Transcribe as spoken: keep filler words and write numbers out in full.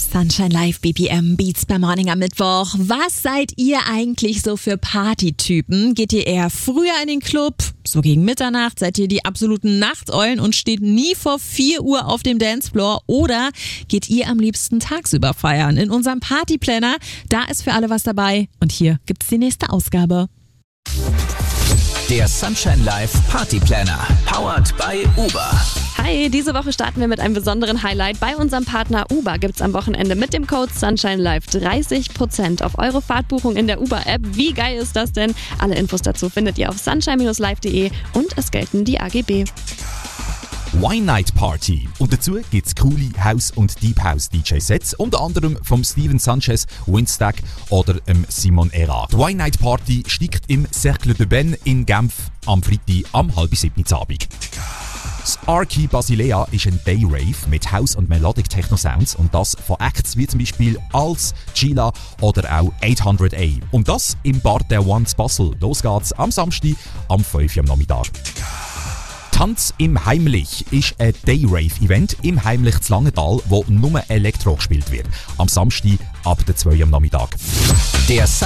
Sunshine Live B P M Beats per Morning am Mittwoch. Was seid ihr eigentlich so für Partytypen? Geht ihr eher früher in den Club, so gegen Mitternacht? Seid ihr die absoluten Nachteulen und steht nie vor vier Uhr auf dem Dancefloor? Oder geht ihr am liebsten tagsüber feiern? In unserem Partyplanner, da ist für alle was dabei. Und hier gibt's die nächste Ausgabe. Der Sunshine Live Partyplanner, powered by Uber. Hi, diese Woche starten wir mit einem besonderen Highlight. Bei unserem Partner Uber gibt's am Wochenende mit dem Code Sunshine Live dreißig Prozent auf eure Fahrtbuchung in der Uber-App. Wie geil ist das denn? Alle Infos dazu findet ihr auf sunshine Bindestrich live punkt de und es gelten die A G B. Wine Night Party. Und dazu gibt's coole House- und Deep House D J-Sets, unter anderem vom Steven Sanchez, Winstack oder ähm, Simon Erard. Die Wine Night Party steigt im Cercle de Ben in Genf am Freitag am halb sieben Abend. Das Arki Basilea ist ein Day-Rave mit House- und Melodic Techno-Sounds und das von Acts wie zum Beispiel Als, Gila oder auch achthundert A. Und das im Bar der One zu Basel. Los geht's am Samstag am fünf Uhr am Nachmittag. Tanz im Heimlich ist ein Day-Rave-Event im Heimlich zu Langenthal, wo nur Elektro gespielt wird. Am Samstag ab der zwei Uhr am Nachmittag. Der